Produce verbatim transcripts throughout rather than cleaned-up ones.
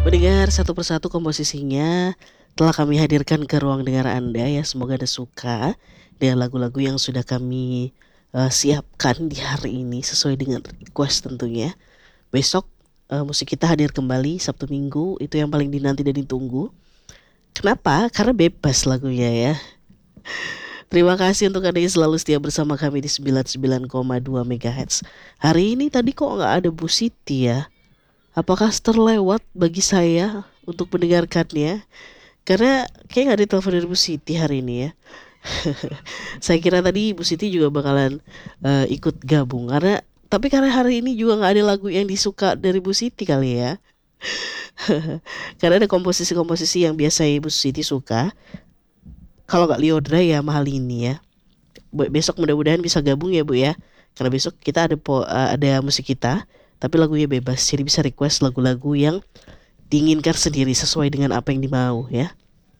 Mendengar satu persatu komposisinya telah kami hadirkan ke ruang dengar Anda ya. Semoga Anda suka dengan lagu-lagu yang sudah kami eh, siapkan di hari ini sesuai dengan request tentunya. Besok eh, musik kita hadir kembali Sabtu Minggu, itu yang paling dinanti dan ditunggu. Kenapa? Karena bebas lagunya ya. Terima kasih untuk Anda yang selalu setia bersama kami di sembilan puluh sembilan koma dua MHz. Hari ini tadi kok nggak ada Bu Siti ya? Apakah terlewat bagi saya untuk mendengarkannya? Karena kayak nggak ada telepon dari Bu Siti hari ini ya. Saya kira tadi Bu Siti juga bakalan eh, ikut gabung karena tapi karena hari ini juga nggak ada lagu yang disuka dari Bu Siti kali ya. Karena ada komposisi-komposisi yang biasa Bu Siti suka. Kalau nggak Liodra ya mahal ini ya. Be- Besok mudah-mudahan bisa gabung ya Bu ya. Karena besok kita ada po- eh, ada musik kita, tapi lagunya bebas. Jadi bisa request lagu-lagu yang diinginkan sendiri sesuai dengan apa yang dimau ya.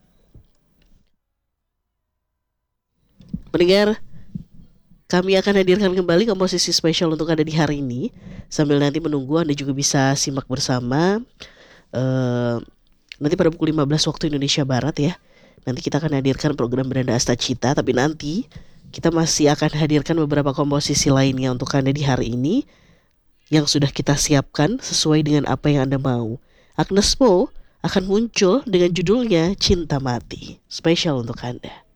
Pendengar, kami akan hadirkan kembali komposisi spesial untuk Anda di hari ini. Sambil nanti menunggu Anda juga bisa simak bersama eh nanti pada pukul lima belas waktu Indonesia Barat ya. Nanti kita akan hadirkan program Beranda Asta Cita, tapi nanti kita masih akan hadirkan beberapa komposisi lainnya untuk Anda di hari ini yang sudah kita siapkan sesuai dengan apa yang Anda mau. Agnes Mo akan muncul dengan judulnya Cinta Mati, spesial untuk Anda.